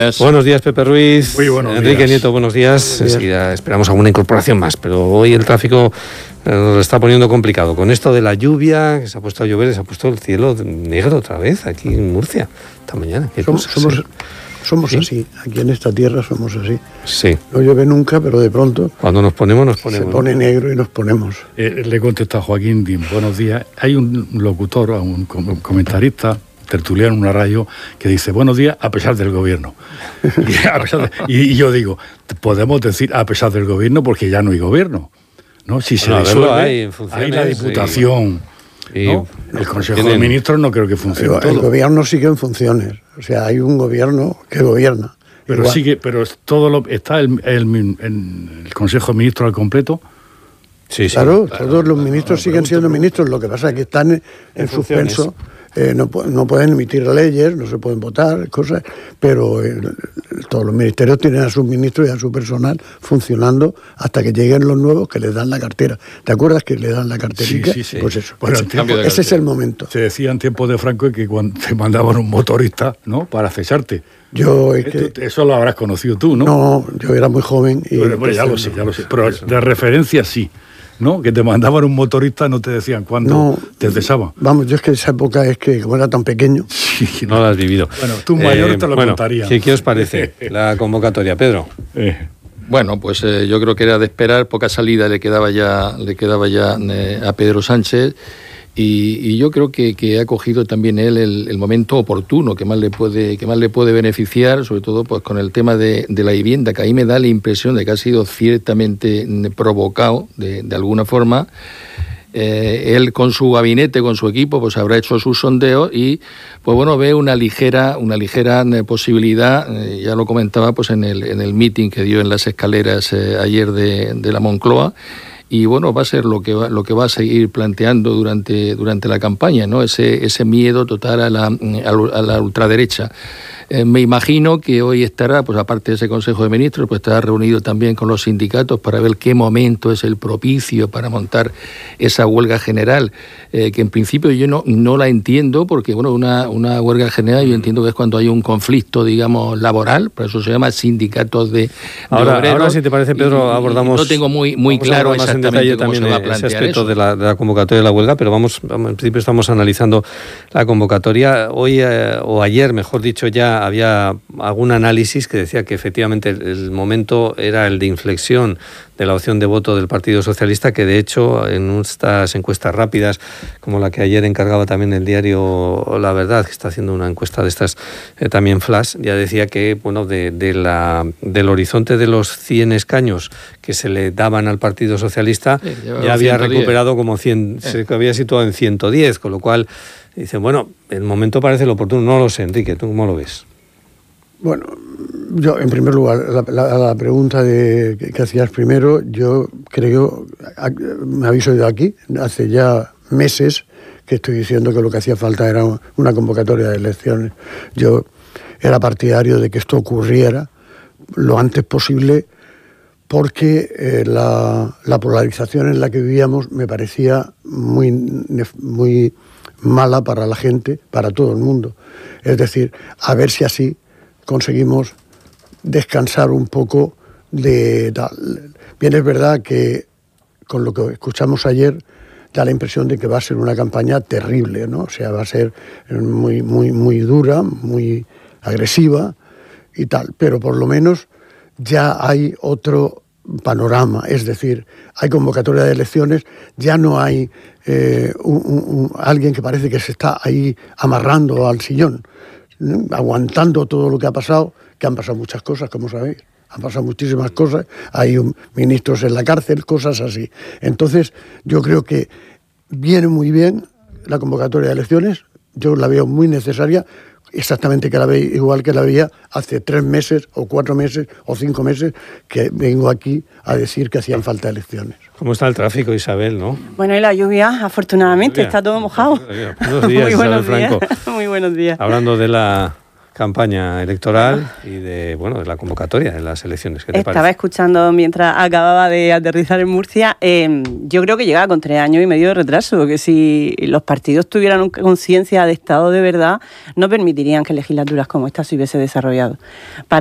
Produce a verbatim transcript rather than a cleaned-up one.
Buenos días, Pepe Ruiz. Muy buenos Enrique días. Nieto, buenos días. Buenos días. Enseguida esperamos alguna incorporación más, pero hoy el tráfico eh, nos lo está poniendo complicado. Con esto de la lluvia, que se ha puesto a llover, se ha puesto el cielo negro otra vez aquí en Murcia, esta mañana. ¿Qué somos cosa, somos, sí? somos ¿Sí? así, aquí en esta tierra somos así. Sí. No llueve nunca, pero de pronto Cuando nos ponemos, nos ponemos. se pone negro y nos ponemos. Eh, le he contestado a Joaquín, Dín, buenos días. Hay un locutor, un comentarista, tertuliano en una radio, que dice buenos días a pesar del gobierno. Y, a pesar de, y, y yo digo, podemos decir a pesar del gobierno porque ya no hay gobierno, ¿no? Si se Bueno, disuelve, hay, en funciones, hay la Diputación, y, ¿no? y, El Consejo tienen, de Ministros no creo que funcione Pero todo. el gobierno sigue en funciones, o sea, hay un gobierno que gobierna. Pero Igual. sigue, pero es todo lo, está el, el, el, el Consejo de Ministros al completo. Sí, sí, claro, claro, todos los claro, ministros claro, siguen pregunto, siendo pregunto. ministros, lo que pasa es que están en, en suspenso, eh, no, no pueden emitir leyes, no se pueden votar, cosas, pero eh, todos los ministerios tienen a sus ministros y a su personal funcionando hasta que lleguen los nuevos que les dan la cartera. ¿Te acuerdas que le dan la carterita? Sí, sí, sí. Pues eso, Bueno, ese, el tiempo de ese es el momento. Se decía en tiempos de Franco que cuando te mandaban un motorista, ¿no?, para cesarte. Yo es que, Esto, eso lo habrás conocido tú, ¿no? No, yo era muy joven. Y Bueno, bueno, ya lo sé, ya lo sé. Pero de referencia sí, ¿no? Que te mandaban un motorista, no te decían cuándo no, te cesaban. Vamos, yo es que esa época es que como era tan pequeño. Sí, no lo has vivido. Bueno, tú mayor eh, te lo bueno, contarían. ¿qué, ¿Qué os parece la convocatoria, Pedro? Eh. Bueno, pues eh, yo creo que era de esperar, poca salida le quedaba ya, le quedaba ya eh, a Pedro Sánchez. Y, y yo creo que, que ha cogido también él el, el momento oportuno que más le puede que más le puede beneficiar, sobre todo pues con el tema de, de la vivienda, que ahí me da la impresión de que ha sido ciertamente provocado de, de alguna forma. Eh, él con su gabinete, con su equipo, pues habrá hecho sus sondeos y pues bueno, ve una ligera una ligera posibilidad, eh, ya lo comentaba pues en el en el meeting que dio en las escaleras eh, ayer de, de la Moncloa. Y bueno, va a ser lo que va, lo que va a seguir planteando durante, durante la campaña, ¿no? Ese, ese miedo total a la, a la ultraderecha. Eh, me imagino que hoy estará, pues aparte de ese Consejo de Ministros, pues estará reunido también con los sindicatos para ver qué momento es el propicio para montar esa huelga general, eh, que en principio yo no, no la entiendo, porque bueno, una, una huelga general yo entiendo que es cuando hay un conflicto, digamos, laboral, por eso se llama sindicatos de, de ahora, obreros. Ahora, si te parece, Pedro, y, abordamos... y no tengo muy, muy claro exactamente detalle cómo también se va a ese plantear aspecto eso. de la, de la convocatoria de la huelga, pero vamos, vamos en principio estamos analizando la convocatoria. Hoy, eh, o ayer, mejor dicho, ya había algún análisis que decía que efectivamente el, el momento era el de inflexión de la opción de voto del Partido Socialista, que de hecho en estas encuestas rápidas, como la que ayer encargaba también el diario La Verdad, que está haciendo una encuesta de estas eh, también flash, ya decía que bueno, de, de la, del horizonte de los cien escaños que se le daban al Partido Socialista, sí, ya había ciento diez recuperado como cien, eh. se había situado en ciento diez, con lo cual dicen, bueno, el momento parece lo oportuno. No lo sé, Enrique, ¿tú cómo lo ves? Bueno, yo en primer lugar, la, la, la pregunta de, que, que hacías primero, yo creo, me habéis oído aquí, hace ya meses que estoy diciendo que lo que hacía falta era una convocatoria de elecciones. Yo era partidario de que esto ocurriera lo antes posible porque eh, la, la polarización en la que vivíamos me parecía muy, muy mala para la gente, para todo el mundo. Es decir, a ver si así conseguimos descansar un poco de tal. Bien, es verdad que con lo que escuchamos ayer da la impresión de que va a ser una campaña terrible, ¿no? O sea, va a ser muy, muy, muy dura, muy agresiva y tal, pero por lo menos ya hay otro panorama, es decir, hay convocatoria de elecciones, ya no hay eh, un, un, alguien que parece que se está ahí amarrando al sillón, ¿no? Aguantando todo lo que ha pasado, que han pasado muchas cosas, como sabéis, han pasado muchísimas cosas, hay un, ministros en la cárcel, cosas así. Entonces, yo creo que viene muy bien la convocatoria de elecciones, yo la veo muy necesaria, exactamente que la veo igual que la veía hace tres meses, o cuatro meses, o cinco meses, que vengo aquí a decir que hacían falta elecciones. ¿Cómo está el tráfico, Isabel, no? Bueno, y la lluvia, afortunadamente, lluvia. Está todo mojado. Buenos días, Muy buenos Isabel días. Franco. Muy buenos días. Hablando de la campaña electoral y de, bueno, de la convocatoria de las elecciones. ¿Qué te Estaba parece? escuchando mientras acababa de aterrizar en Murcia. Eh, yo creo que llegaba con tres años y medio de retraso, que si los partidos tuvieran conciencia de Estado de verdad, no permitirían que legislaturas como esta se hubiese desarrollado. Para